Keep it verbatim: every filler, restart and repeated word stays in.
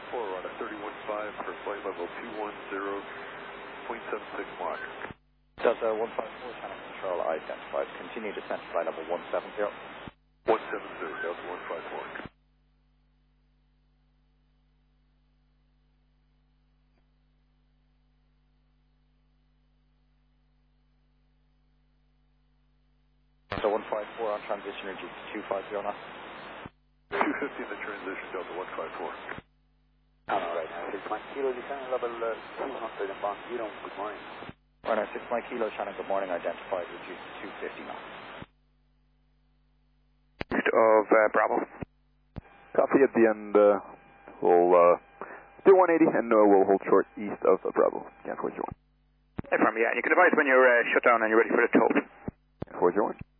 four, we're on a thirty-one five for flight level two one zero point seven six Mach. Delta one five four, channel control identified. Continue descent to flight level one seven zero. one seven zero, Delta one five four. Delta one five four on transition, reduce to two five zero knots. two fifty in the transition, Delta one five four. Alright, now six Mike Kilo, descending level uh, two hundred and bond zero, good morning. Runner six Mike Kilo, channel good morning, identified, reduce to two fifty knots. East of uh, Bravo. Copy at the end, uh, we'll uh, do one eighty and uh, we'll hold short east of uh, Bravo. Can four zero one. Hey, from yeah, you can advise when you're uh, shut down and you're ready for the toll. four zero one.